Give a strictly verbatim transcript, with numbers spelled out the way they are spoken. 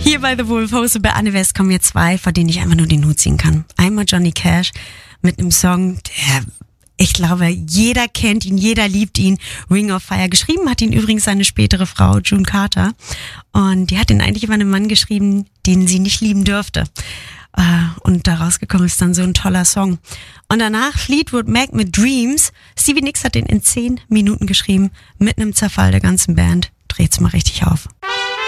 Hier bei The Wolf Hose bei Anne West kommen mir zwei, vor denen ich einfach nur den Hut ziehen kann. Einmal Johnny Cash mit einem Song, der, ich glaube, jeder kennt ihn, jeder liebt ihn. Ring of Fire. Geschrieben hat ihn übrigens seine spätere Frau, June Carter. Und die hat ihn eigentlich über einen Mann geschrieben, den sie nicht lieben dürfte. Und daraus gekommen ist dann so ein toller Song. Und danach Fleetwood Mac mit Dreams. Stevie Nicks hat den in zehn Minuten geschrieben, mit einem Zerfall der ganzen Band. Dreht's mal richtig auf.